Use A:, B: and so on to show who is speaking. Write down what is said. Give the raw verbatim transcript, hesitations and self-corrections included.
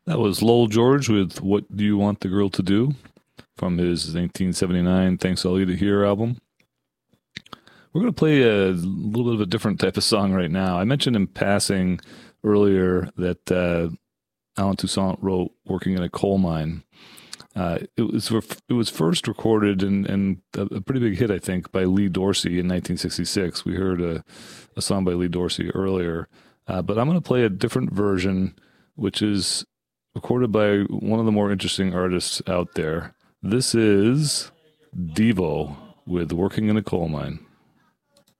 A: That was Lowell George with What Do You Want the Girl to Do from his nineteen seventy-nine Thanks All You to Hear album. We're going to play a little bit of a different type of song right now. I mentioned in passing earlier that uh, Alan Toussaint wrote Working in a Coal Mine. Uh, it was it was first recorded and and a, a pretty big hit, I think, by Lee Dorsey in nineteen sixty-six. We heard a, a song by Lee Dorsey earlier, uh, but I'm going to play a different version, which is recorded by one of the more interesting artists out there. This is Devo with Working in a Coal Mine.